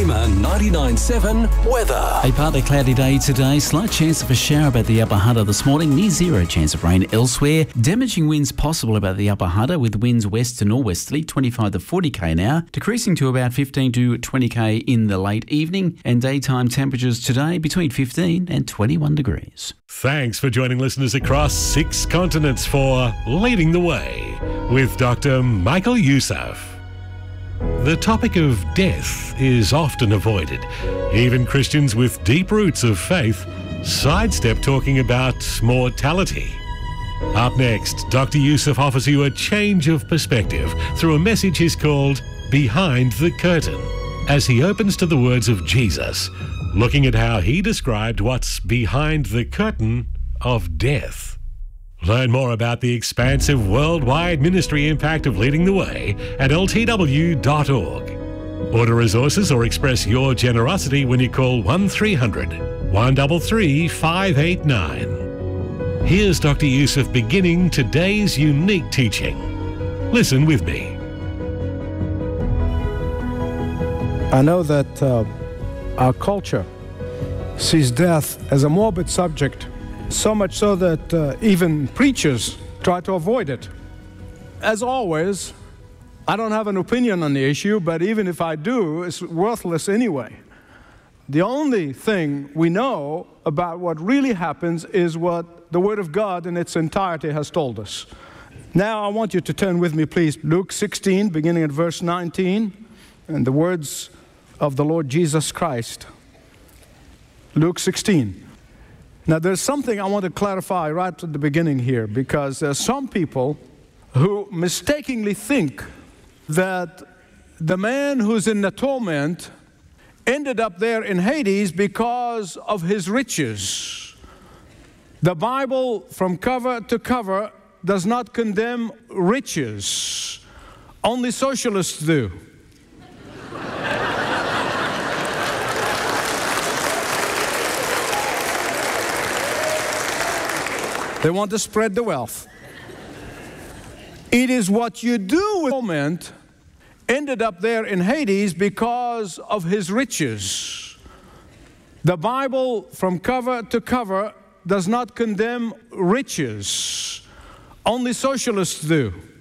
Rumour 99.7 weather. A partly cloudy day today. Slight chance of a shower about the Upper Hunter this morning. Near zero chance of rain elsewhere. Damaging winds possible about the Upper Hunter with winds west to northwesterly 25 to 40k an hour. Decreasing to about 15 to 20k in the late evening. And daytime temperatures today between 15 and 21 degrees. Thanks for joining listeners across 6 continents for Leading the Way with Dr. Michael Youssef. The topic of death is often avoided. Even Christians with deep roots of faith sidestep talking about mortality. Up next, Dr. Youssef offers you a change of perspective through a message he's called Behind the Curtain, as he opens to the words of Jesus, looking at how he described what's behind the curtain of death. Learn more about the expansive worldwide ministry impact of Leading the Way at ltw.org. Order resources or express your generosity when you call 1300 133 589. Here's Dr. Youssef beginning today's unique teaching. Listen with me. I know that our culture sees death as a morbid subject, so much so that even preachers try to avoid it. As always, I don't have an opinion on the issue, but even if I do, it's worthless anyway. The only thing we know about what really happens is what the Word of God in its entirety has told us. Now I want you to turn with me, please, Luke 16, beginning at verse 19, and the words of the Lord Jesus Christ. Luke 16. Now, there's something I want to clarify right at the beginning here, because there's some people who mistakenly think that the man who's in the torment ended up there in Hades because of his riches. The Bible, from cover to cover, does not condemn riches. Only socialists do. They want to spread the wealth. It is what you do with torment ended up there in Hades because of his riches. The Bible, from cover to cover, does not condemn riches. Only socialists do.